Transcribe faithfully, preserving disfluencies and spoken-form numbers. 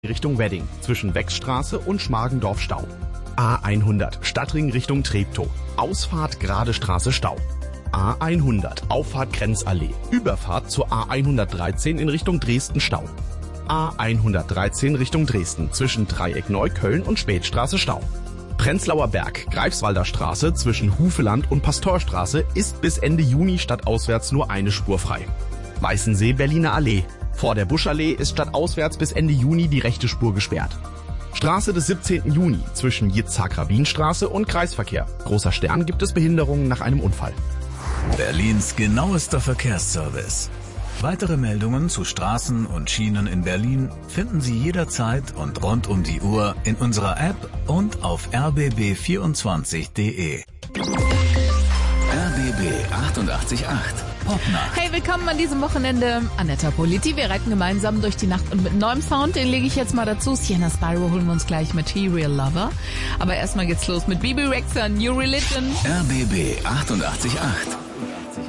Richtung Wedding zwischen Wechsstraße und Schmargendorf Stau. A hundert Stadtring Richtung Treptow. Ausfahrt Gerade Straße Stau. A hundert Auffahrt Grenzallee. Überfahrt zur A hundertdreizehn in Richtung Dresden Stau. A hundertdreizehn Richtung Dresden zwischen Dreieck Neukölln und Spätstraße Stau. Prenzlauer Berg, Greifswalder Straße zwischen Hufeland und Pastorstraße ist bis Ende Juni stadtauswärts nur eine Spur frei. Weißensee, Berliner Allee. Vor der Buschallee ist stadtauswärts bis Ende Juni die rechte Spur gesperrt. Straße des siebzehnten Juni zwischen Jitzhak-Rabin-Straße und Kreisverkehr. Großer Stern gibt es Behinderungen nach einem Unfall. Berlins genauester Verkehrsservice. Weitere Meldungen zu Straßen und Schienen in Berlin finden Sie jederzeit und rund um die Uhr in unserer App und auf r b b vierundzwanzig punkt d e. R B B achtundachtzig Komma acht. Popnacht. Hey, willkommen an diesem Wochenende. Annetta Politi, wir reiten gemeinsam durch die Nacht und mit neuem Sound, den lege ich jetzt mal dazu. Sienna Spyro holen wir uns gleich Material Lover. Aber erstmal geht's los mit Bibi Rexha, New Religion. R B B achtundachtzig Komma acht.